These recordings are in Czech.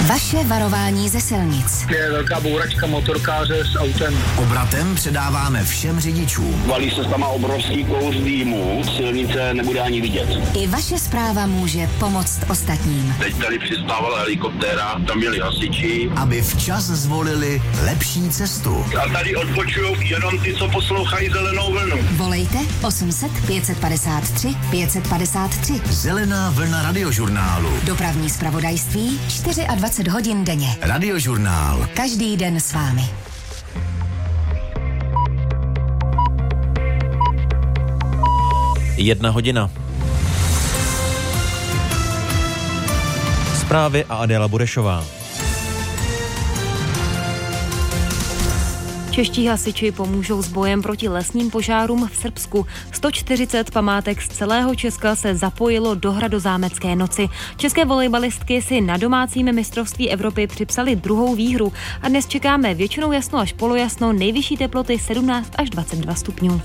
Vaše varování ze silnic. Je velká bouračka motorkáře s autem. Obratem předáváme všem řidičům. Valí se tam obrovský kouř dýmu, silnice nebude ani vidět. I vaše zpráva může pomoct ostatním. Teď tady přistávala helikoptéra, tam byli hasiči. Aby včas zvolili lepší cestu. A tady odpočujou jenom ty, co poslouchají Zelenou vlnu. Volejte 800 553 553. Zelená vlna radiožurnálu. Dopravní zpravodajství 24 hodin denně. Radiožurnál. Každý den s vámi. Jedna hodina. Zprávy a Adéla Burešová. Čeští hasiči pomůžou s bojem proti lesním požárům v Srbsku. 140 památek z celého Česka se zapojilo do Hradozámecké noci. České volejbalistky si na domácím mistrovství Evropy připsali druhou výhru a dnes čekáme většinou jasno až polojasno, nejvyšší teploty 17 až 22 stupňů.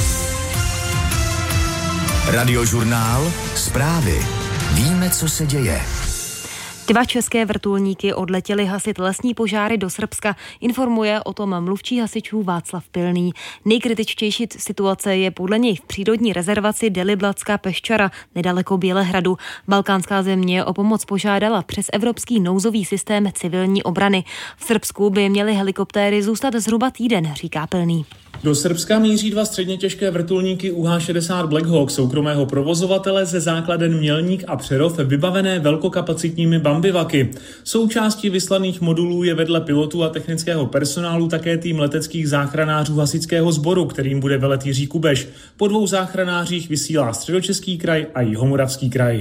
Radiožurnál. Zprávy. Víme, co se děje. 2 české vrtulníky odletěly hasit lesní požáry do Srbska, informuje o tom mluvčí hasičů Václav Pilný. Nejkritičtější situace je podle něj v přírodní rezervaci Deliblatská Peščara, nedaleko Bělehradu. Balkánská země o pomoc požádala přes evropský nouzový systém civilní obrany. V Srbsku by měly helikoptéry zůstat zhruba týden, říká Pilný. Do Srbska míří 2 středně těžké vrtulníky UH-60 Black Hawk soukromého provozovatele ze základen Mělník a Přerov vybavené velkokapacitními bambivaky. Součástí vyslaných modulů je vedle pilotů a technického personálu také tým leteckých záchranářů hasičského sboru, kterým bude velet Jiří Kubeš. Po 2 záchranářích vysílá Středočeský kraj a Jihomoravský kraj.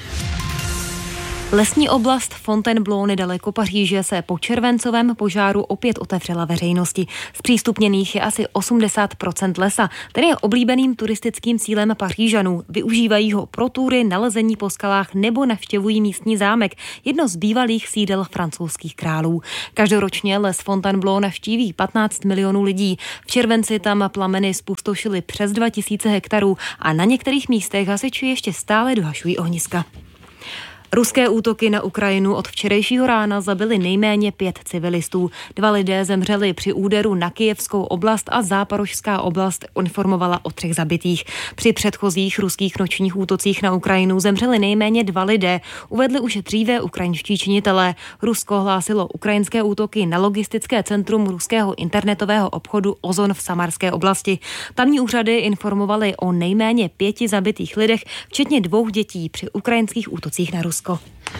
Lesní oblast Fontainebleau nedaleko Paříže se po červencovém požáru opět otevřela veřejnosti. Zpřístupněných je asi 80% lesa, který je oblíbeným turistickým cílem Pařížanů. Využívají ho pro túry, nalezení po skalách nebo navštěvují místní zámek, jedno z bývalých sídel francouzských králů. Každoročně les Fontainebleau navštíví 15 milionů lidí. V červenci tam plameny zpustošily přes 2000 hektarů a na některých místech hasiči ještě stále dohašují ohniska. Ruské útoky na Ukrajinu od včerejšího rána zabily nejméně 5 civilistů. 2 lidé zemřeli při úderu na Kyjevskou oblast a Záporožská oblast informovala o 3 zabitých. Při předchozích ruských nočních útocích na Ukrajinu zemřeli nejméně 2 lidé, uvedli už dříve ukrajinští činitelé. Rusko hlásilo ukrajinské útoky na logistické centrum ruského internetového obchodu Ozon v Samarské oblasti. Tamní úřady informovaly o nejméně 5 zabitých lidech, včetně 2 dětí při ukrajinských útocích na Rusko.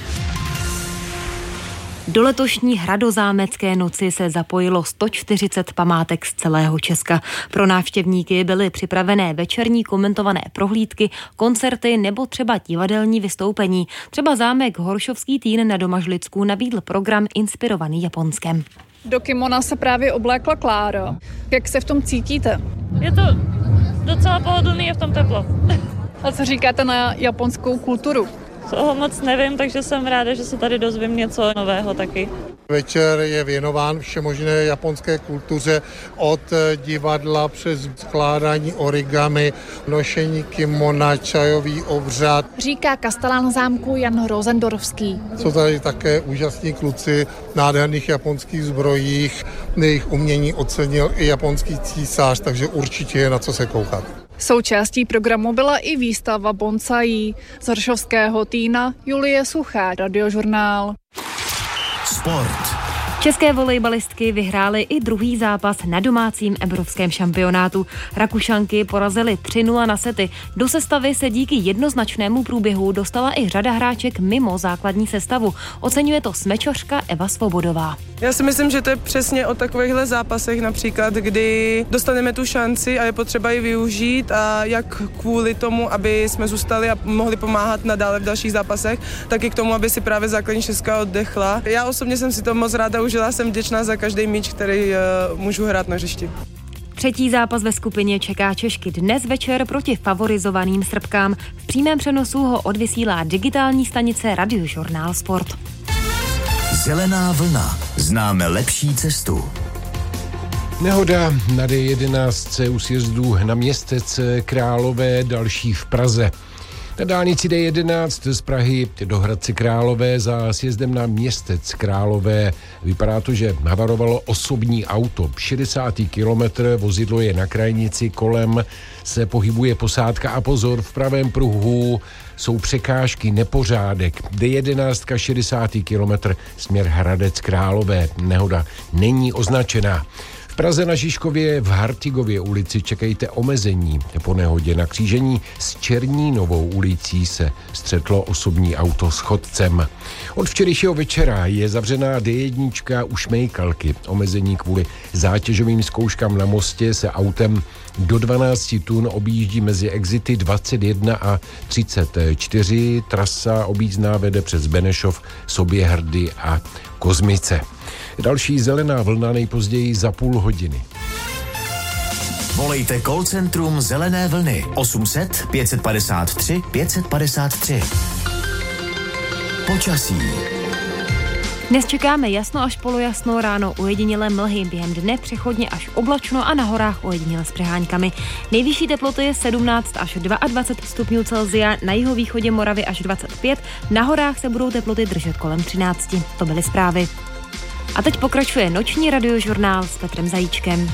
Do letošní Hradozámecké noci se zapojilo 140 památek z celého Česka. Pro návštěvníky byly připravené večerní komentované prohlídky, koncerty nebo třeba divadelní vystoupení. Třeba zámek Horšovský Týn na Domažlicku nabídl program inspirovaný Japonskem. Do kimona se právě oblékla Klára. Jak se v tom cítíte? Je to docela pohodlný, je v tom teplo. A co říkáte na japonskou kulturu? Toho moc nevím, takže jsem ráda, že se tady dozvím něco nového taky. Večer je věnován všemožné japonské kultuře, od divadla přes skládání origami, nošení kimona, čajový obřad. Říká kastelán zámku Jan Rosendorfský. Jsou tady také úžasní kluci v nádherných japonských zbrojích. Jejich umění ocenil i japonský císař, takže určitě je na co se koukat. Součástí programu byla i výstava bonsaí. Z Horšovského Týna Julie Suchá, Radiožurnál. Sport. České volejbalistky vyhrály i druhý zápas na domácím evropském šampionátu. Rakušanky porazily 3-0 na sety. Do sestavy se díky jednoznačnému průběhu dostala i řada hráček mimo základní sestavu. Oceňuje to smečořka Eva Svobodová. Já si myslím, že to je přesně o takovýchhle zápasech například, kdy dostaneme tu šanci a je potřeba ji využít a jak kvůli tomu, aby jsme zůstali a mohli pomáhat nadále v dalších zápasech, tak i k tomu, aby si právě základní šestka oddechla. Já osobně jsem si to moc ráda užila, jsem vděčná za každý míč, který můžu hrát na hřišti. Třetí zápas ve skupině čeká Češky dnes večer proti favorizovaným Srbkám. V přímém přenosu ho odvysílá digitální stanice Radiožurnál Sport. Zelená vlna. Známe lepší cestu. Nehoda na D11 u sjezdu na Městec Králové, další v Praze. Na dálnici D11 z Prahy do Hradce Králové za sjezdem na Městec Králové vypadá to, že havarovalo osobní auto. 60. kilometr, vozidlo je na krajnici, kolem se pohybuje posádka a pozor, v pravém pruhu jsou překážky, nepořádek. D11, 60. kilometr, směr Hradec Králové. Nehoda není označená. V Praze na Žižkově v Hartigově ulici čekejte omezení. Po nehodě na křížení s Černínovou ulicí se střetlo osobní auto s chodcem. Od včerejšího večera je zavřená D1 u Šmejkalky. Omezení kvůli zátěžovým zkouškám na mostě se autem do 12 tun objíždí mezi exity 21 a 34. Trasa objízdná vede přes Benešov, Soběhrdy a Kozmice. Další zelená vlna nejpozději za půl hodiny. Volejte call centrum Zelené vlny 800 553 553. Počasí. Dnes čekáme jasno až polojasno, ráno ojedinělé mlhy, během dne přechodně až oblačno a na horách ojediněle s přehánkami. Nejvyšší teploty je 17 až 22 stupňů Celsia, na jihovýchodě Moravy až 25, na horách se budou teploty držet kolem 13. To byly zprávy. A teď pokračuje noční radiožurnál s Petrem Zajíčkem.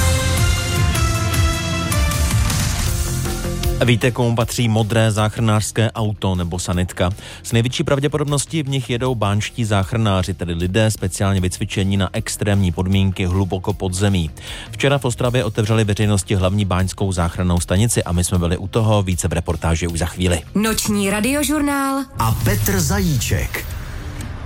Víte, komu patří modré záchranářské auto nebo sanitka? S největší pravděpodobností v nich jedou báňští záchranáři, tedy lidé speciálně vycvičení na extrémní podmínky hluboko pod zemí. Včera v Ostravě otevřeli veřejnosti hlavní báňskou záchrannou stanici a my jsme byli u toho, více v reportáži už za chvíli. Noční radiožurnál a Petr Zajíček.